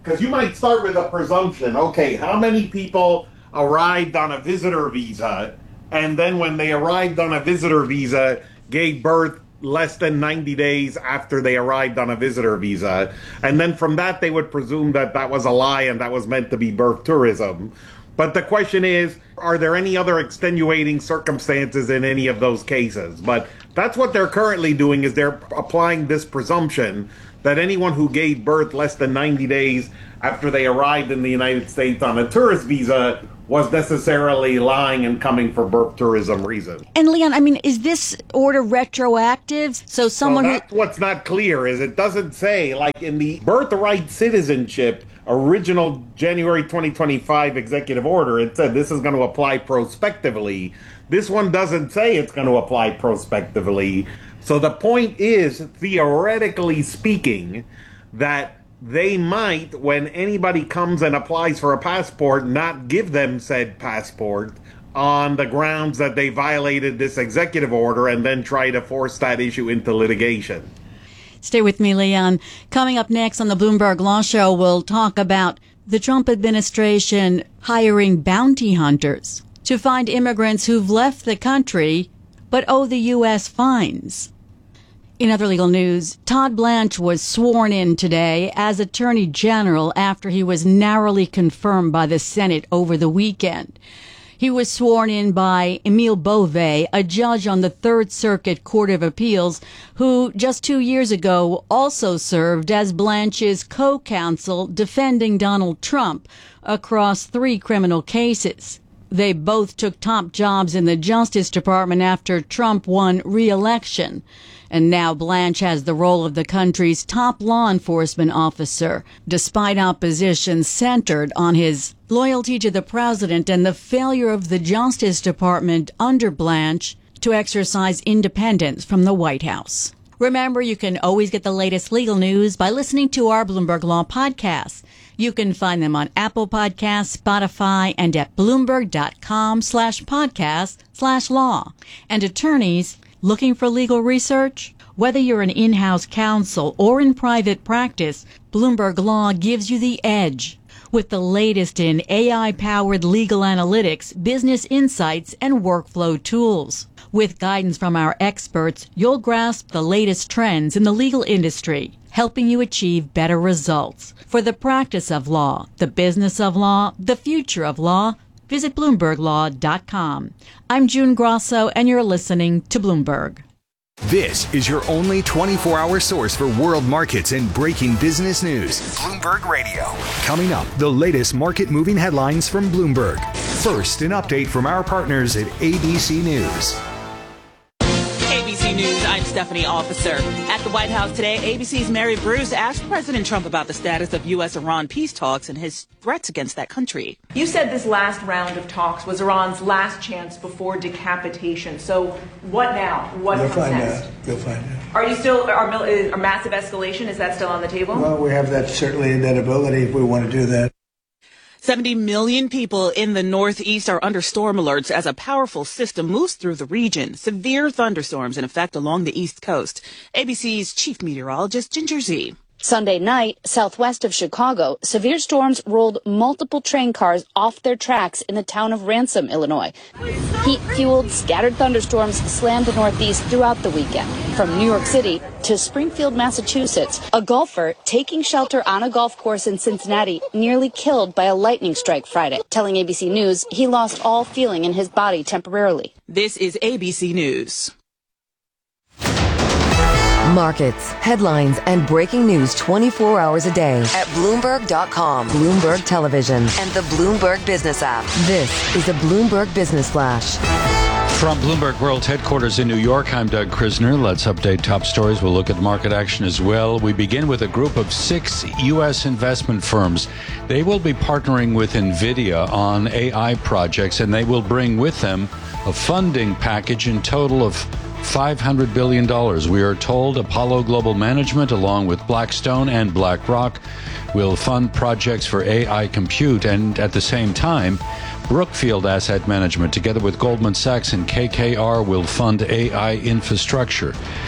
because you might start with a presumption. Okay, how many people arrived on a visitor visa, and then when they arrived on a visitor visa, gave birth less than ninety days after they arrived on a visitor visa. And then from that, they would presume that that was a lie and that was meant to be birth tourism. But the question is, are there any other extenuating circumstances in any of those cases? But that's what they're currently doing, is they're applying this presumption that anyone who gave birth less than ninety days after they arrived in the United States on a tourist visa was necessarily lying and coming for birth tourism reasons. And Leon, I mean, is this order retroactive? So someone well, that's who... what's not clear is it doesn't say, like in the birthright citizenship original January twenty twenty-five executive order, it said this is going to apply prospectively. This one doesn't say it's going to apply prospectively. So the point is, theoretically speaking, that they might, when anybody comes and applies for a passport, not give them said passport on the grounds that they violated this executive order and then try to force that issue into litigation. Stay with me, Leon. Coming up next on the Bloomberg Law Show, we'll talk about the Trump administration hiring bounty hunters to find immigrants who've left the country but owe the U S fines. In other legal news, Todd Blanche was sworn in today as Attorney General after he was narrowly confirmed by the Senate over the weekend. He was sworn in by Emile Beauvais, a judge on the Third Circuit Court of Appeals, who just two years ago also served as Blanche's co-counsel defending Donald Trump across three criminal cases. They both took top jobs in the Justice Department after Trump won re-election. And now Blanche has the role of the country's top law enforcement officer, despite opposition centered on his loyalty to the president and the failure of the Justice Department under Blanche to exercise independence from the White House. Remember, you can always get the latest legal news by listening to our Bloomberg Law podcasts. You can find them on Apple Podcasts, Spotify, and at Bloomberg.com slash podcast slash law. And attorneys looking for legal research? Whether you're an in-house counsel or in private practice, Bloomberg Law gives you the edge with the latest in A I-powered legal analytics, business insights, and workflow tools. With guidance from our experts, you'll grasp the latest trends in the legal industry, helping you achieve better results. For the practice of law, the business of law, the future of law, visit Bloomberg Law dot com. I'm June Grosso, and you're listening to Bloomberg. This is your only twenty-four hour source for world markets and breaking business news. Bloomberg Radio. Coming up, the latest market-moving headlines from Bloomberg. First, an update from our partners at A B C News. A B C News, I'm Stephanie Officer. At the White House today, A B C's Mary Bruce asked President Trump about the status of U S Iran peace talks and his threats against that country. You said this last round of talks was Iran's last chance before decapitation. So what now? What You'll comes find next? out. You'll find out. Are you still, are, are massive escalation, is that still on the table? Well, we have that, certainly that ability if we want to do that. seventy million people in the Northeast are under storm alerts as a powerful system moves through the region. Severe thunderstorms in effect along the East Coast. A B C's chief meteorologist, Ginger Z. Sunday night, southwest of Chicago, severe storms rolled multiple train cars off their tracks in the town of Ransom, Illinois. Heat-fueled, scattered thunderstorms slammed the Northeast throughout the weekend. From New York City to Springfield, Massachusetts, a golfer taking shelter on a golf course in Cincinnati nearly killed by a lightning strike Friday, telling A B C News he lost all feeling in his body temporarily. This is A B C News. Markets, headlines, and breaking news twenty-four hours a day at Bloomberg dot com, Bloomberg Television, and the Bloomberg Business app. This is a Bloomberg Business Flash. From Bloomberg World Headquarters in New York, I'm Doug Krisner. Let's update top stories. We'll look at market action as well. We begin with a group of six U S investment firms. They will be partnering with NVIDIA on A I projects, and they will bring with them a funding package in total of five hundred billion dollars. We are told Apollo Global Management, along with Blackstone and BlackRock, will fund projects for A I compute, and at the same time, Brookfield Asset Management, together with Goldman Sachs and K K R, will fund A I infrastructure.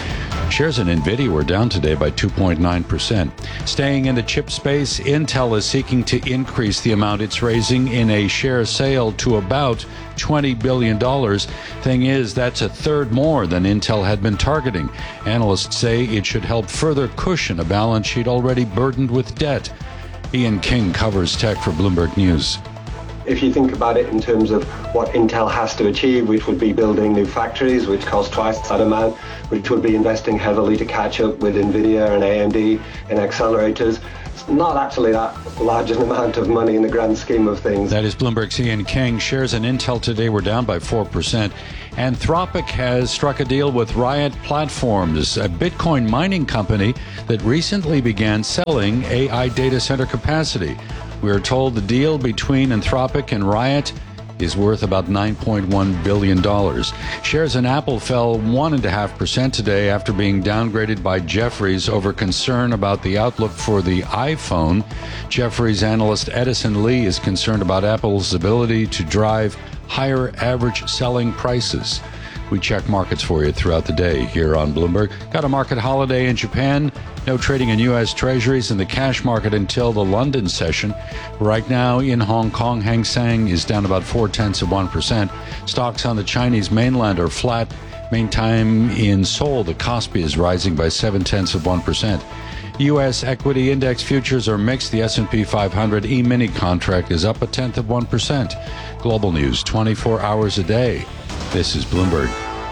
Shares in NVIDIA were down today by two point nine percent. Staying in the chip space, Intel is seeking to increase the amount it's raising in a share sale to about twenty billion dollars. Thing is, that's a third more than Intel had been targeting. Analysts say it should help further cushion a balance sheet already burdened with debt. Ian King covers tech for Bloomberg News. If you think about it in terms of what Intel has to achieve, which would be building new factories, which cost twice that amount, which would be investing heavily to catch up with NVIDIA and A M D in accelerators, it's not actually that large an amount of money in the grand scheme of things. That is Bloomberg's Ian King. Shares in Intel today were down by four percent. Anthropic has struck a deal with Riot Platforms, a Bitcoin mining company that recently began selling A I data center capacity. We are told the deal between Anthropic and Riot is worth about nine point one billion dollars. Shares in Apple fell one point five percent today after being downgraded by Jefferies over concern about the outlook for the iPhone. Jefferies analyst Edison Lee is concerned about Apple's ability to drive higher average selling prices. We check markets for you throughout the day here on Bloomberg. Got a market holiday in Japan. No trading in U S Treasuries in the cash market until the London session. Right now in Hong Kong, Hang Seng is down about four-tenths of one percent. Stocks on the Chinese mainland are flat. Meantime, in Seoul, the Kospi is rising by seven-tenths of one percent. U S equity index futures are mixed. The S and P five hundred E-mini contract is up a tenth of one percent. Global news twenty-four hours a day. This is Bloomberg.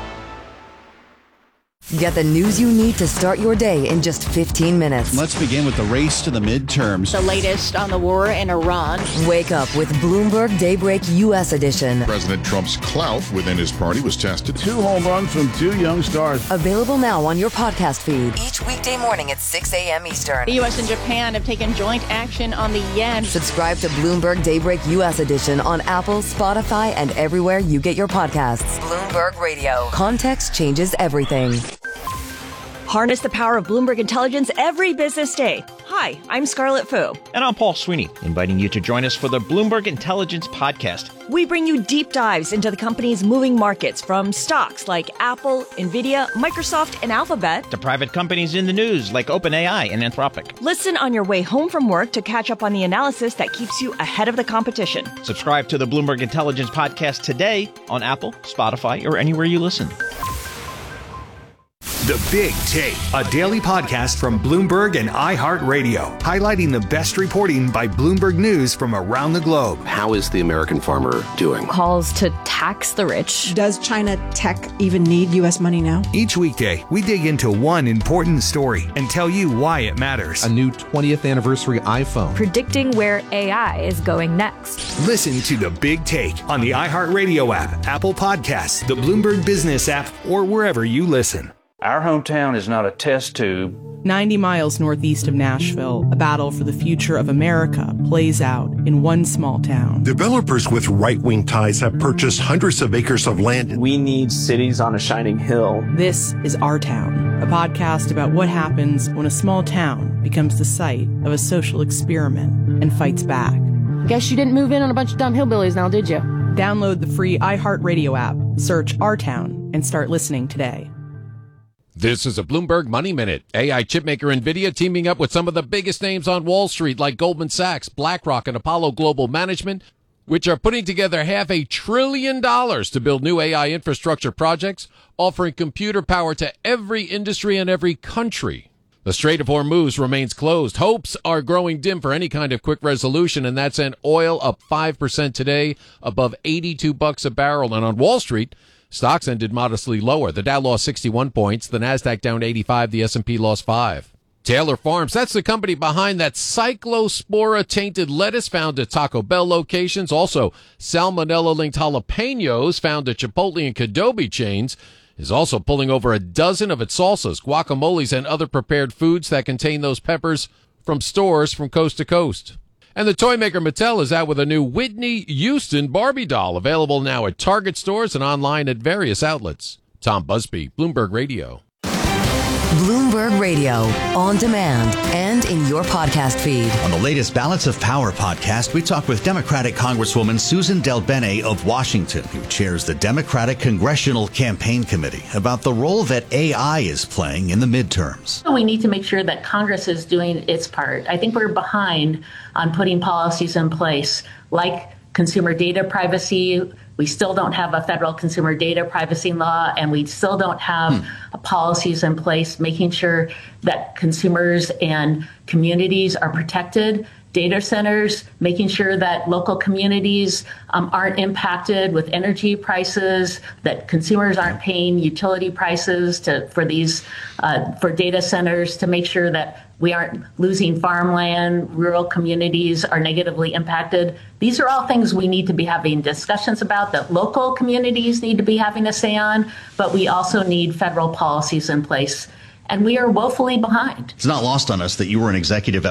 Get the news you need to start your day in just fifteen minutes. Let's begin with the race to the midterms. The latest on the war in Iran. Wake up with Bloomberg Daybreak U S edition. President Trump's clout within his party was tested. Two home runs from two young stars. Available now on your podcast feed. Each weekday morning at six a.m. Eastern. The U S and Japan have taken joint action on the yen. Subscribe to Bloomberg Daybreak U S edition on Apple, Spotify, and everywhere you get your podcasts. Bloomberg Radio. Context changes everything. Harness the power of Bloomberg Intelligence every business day. Hi, I'm Scarlett Fu. And I'm Paul Sweeney, inviting you to join us for the Bloomberg Intelligence Podcast. We bring you deep dives into the company's moving markets, from stocks like Apple, Nvidia, Microsoft, and Alphabet, to private companies in the news like OpenAI and Anthropic. Listen on your way home from work to catch up on the analysis that keeps you ahead of the competition. Subscribe to the Bloomberg Intelligence Podcast today on Apple, Spotify, or anywhere you listen. The Big Take, a daily podcast from Bloomberg and iHeartRadio, highlighting the best reporting by Bloomberg News from around the globe. How is the American farmer doing? Calls to tax the rich. Does China tech even need U S money now? Each weekday, we dig into one important story and tell you why it matters. A new twentieth anniversary iPhone. Predicting where A I is going next. Listen to The Big Take on the iHeartRadio app, Apple Podcasts, the Bloomberg Business app, or wherever you listen. Our hometown is not a test tube. ninety miles northeast of Nashville, a battle for the future of America plays out in one small town. Developers with right-wing ties have purchased hundreds of acres of land. We need cities on a shining hill. This is Our Town, a podcast about what happens when a small town becomes the site of a social experiment and fights back. Guess you didn't move in on a bunch of dumb hillbillies now, did you? Download the free iHeartRadio app, search Our Town, and start listening today. This is a Bloomberg Money Minute. A I chipmaker NVIDIA teaming up with some of the biggest names on Wall Street like Goldman Sachs, BlackRock, and Apollo Global Management, which are putting together half a trillion dollars to build new A I infrastructure projects, offering computer power to every industry and every country. The Strait of Hormuz remains closed. Hopes are growing dim for any kind of quick resolution, and that sent oil up five percent today, above eighty-two bucks a barrel. And on Wall Street, stocks ended modestly lower. The Dow lost sixty-one points, the Nasdaq down eighty-five, the S and P lost five. Taylor Farms, that's the company behind that cyclospora-tainted lettuce found at Taco Bell locations. Also, salmonella-linked jalapenos found at Chipotle and Cadobe chains, is also pulling over a dozen of its salsas, guacamoles, and other prepared foods that contain those peppers from stores from coast to coast. And the toy maker Mattel is out with a new Whitney Houston Barbie doll, available now at Target stores and online at various outlets. Tom Busby, Bloomberg Radio. Bloomberg Radio, on demand and in your podcast feed. On the latest Balance of Power podcast, we talk with Democratic Congresswoman Susan DelBene of Washington, who chairs the Democratic Congressional Campaign Committee, about the role that A I is playing in the midterms. We need to make sure that Congress is doing its part. I think we're behind on putting policies in place like consumer data privacy. We still don't have a federal consumer data privacy law, and we still don't have hmm. policies in place making sure that consumers and communities are protected. Data centers, making sure that local communities um, aren't impacted with energy prices, that consumers aren't paying utility prices to for these uh, for data centers, to make sure that we aren't losing farmland, rural communities are negatively impacted. These are all things we need to be having discussions about, that local communities need to be having a say on, but we also need federal policies in place. And we are woefully behind. It's not lost on us that you were an executive at